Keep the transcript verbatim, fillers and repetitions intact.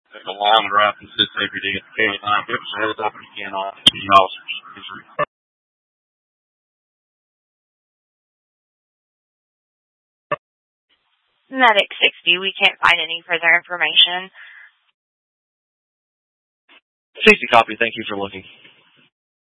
Take a long breath and sit every day at the same time. Get your head up and you can off the officers. Medic sixty, we can't find any further information. sixty copy, thank you for looking.